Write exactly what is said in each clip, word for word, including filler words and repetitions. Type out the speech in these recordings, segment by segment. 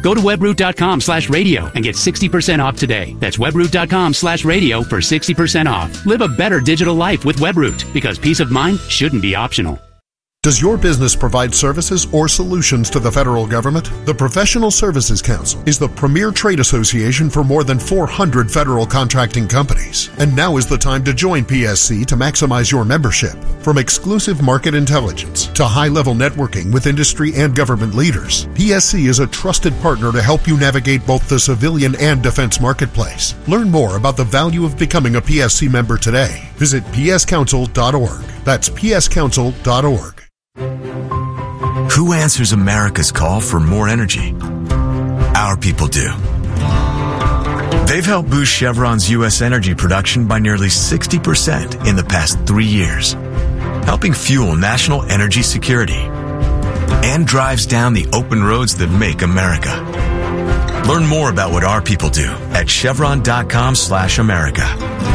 Go to webroot.com slash radio and get sixty percent off today. That's webroot.com slash radio for sixty percent off. Live a better digital life with Webroot, because peace of mind shouldn't be optional. Does your business provide services or solutions to the federal government? The Professional Services Council is the premier trade association for more than four hundred federal contracting companies. And now is the time to join P S C to maximize your membership. From exclusive market intelligence to high-level networking with industry and government leaders, P S C is a trusted partner to help you navigate both the civilian and defense marketplace. Learn more about the value of becoming a P S C member today. Visit p s council dot org. That's p s council dot org. Who answers America's call for more energy? Our people do. They've helped boost Chevron's U S energy production by nearly sixty percent in the past three years, helping fuel national energy security, and drives down the open roads that make America. Learn more about what our people do at chevron.com slash America.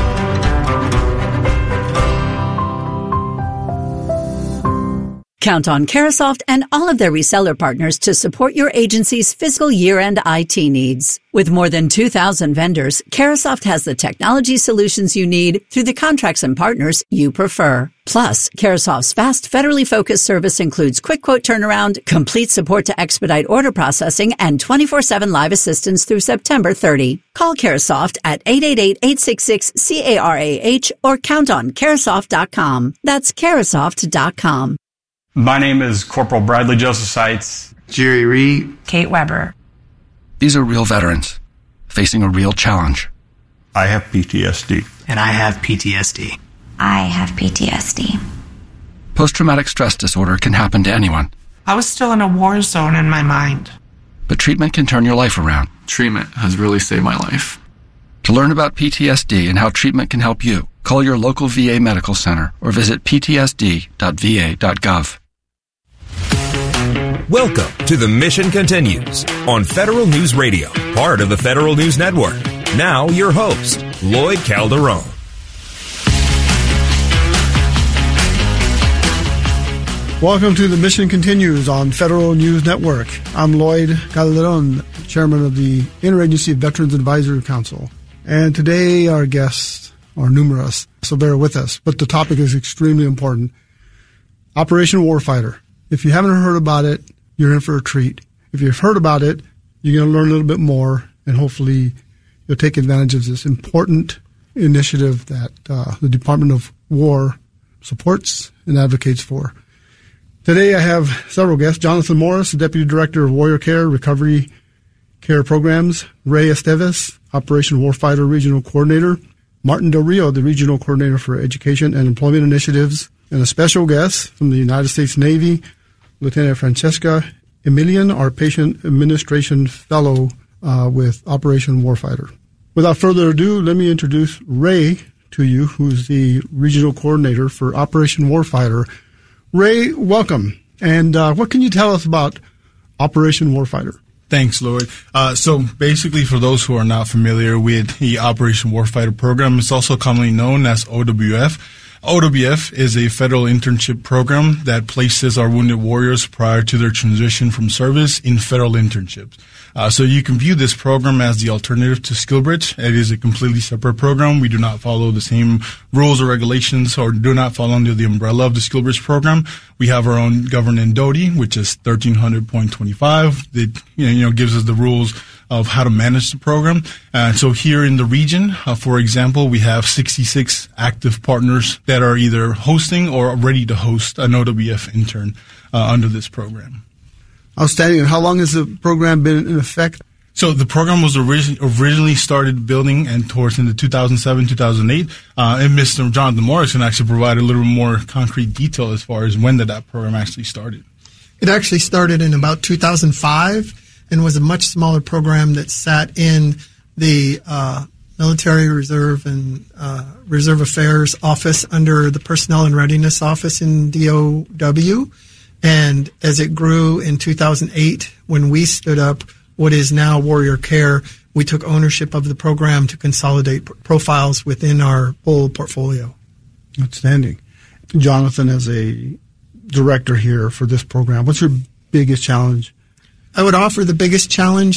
Count on Carahsoft and all of their reseller partners to support your agency's fiscal year-end I T needs. With more than two thousand vendors, Carahsoft has the technology solutions you need through the contracts and partners you prefer. Plus, Carasoft's fast, federally focused service includes quick quote turnaround, complete support to expedite order processing, and twenty-four seven live assistance through September thirtieth. Call Carasoft at eight eight eight, eight six six, C A R A H or count on Carasoft dot com. That's Carasoft dot com. My name is Corporal Bradley Joseph Seitz. Jerry Reed. Kate Weber. These are real veterans facing a real challenge. I have P T S D. And I have P T S D. I have P T S D. Post-traumatic stress disorder can happen to anyone. I was still in a war zone in my mind. But treatment can turn your life around. Treatment has really saved my life. To learn about P T S D and how treatment can help you, call your local V A medical center or visit p t s d dot v a dot gov. Welcome to The Mission Continues on Federal News Radio, part of the Federal News Network. Now, your host, Lloyd Calderon. Welcome to The Mission Continues on Federal News Network. I'm Lloyd Calderon, chairman of the Interagency Veterans Advisory Council. And today our guests are numerous, so bear with us. But the topic is extremely important. Operation Warfighter. If you haven't heard about it, you're in for a treat. If you've heard about it, you're going to learn a little bit more, and hopefully you'll take advantage of this important initiative that uh, the Department of War supports and advocates for. Today I have several guests. Jonathan Morris, the Deputy Director of Warrior Care Recovery Care Programs. Ray Esteves, Operation Warfighter Regional Coordinator. Martin Del Rio, the Regional Coordinator for Education and Employment Initiatives. And a special guest from the United States Navy, Lieutenant Francesca Emilian, our Patient Administration Fellow uh, with Operation Warfighter. Without further ado, let me introduce Ray to you, who's the Regional Coordinator for Operation Warfighter. Ray, welcome. And uh, what can you tell us about Operation Warfighter? Thanks, Lloyd. Uh, so basically, for those who are not familiar with the Operation Warfighter program, it's also commonly known as O W F. O W F is a federal internship program that places our wounded warriors prior to their transition from service in federal internships. Uh, so you can view this program as the alternative to SkillBridge. It is a completely separate program. We do not follow the same rules or regulations or do not fall under the umbrella of the SkillBridge program. We have our own governing D O T I, which is thirteen hundred point twenty-five. That you know gives us the rules of how to manage the program. And uh, so here in the region, uh, for example, we have sixty-six active partners that are either hosting or ready to host an O W F intern uh, under this program. Outstanding. And how long has the program been in effect? So the program was origi- originally started building and towards in the two thousand seven, two thousand eight. Uh, and Mister Jonathan Morris can actually provide a little more concrete detail as far as when did that program actually started. It actually started in about two thousand five and was a much smaller program that sat in the uh, Military Reserve and uh, Reserve Affairs Office under the Personnel and Readiness Office in D O W. And as it grew in two thousand eight, when we stood up what is now Warrior Care, we took ownership of the program to consolidate p- profiles within our whole portfolio. Outstanding. Jonathan, as a director here for this program, what's your biggest challenge? I would offer the biggest challenge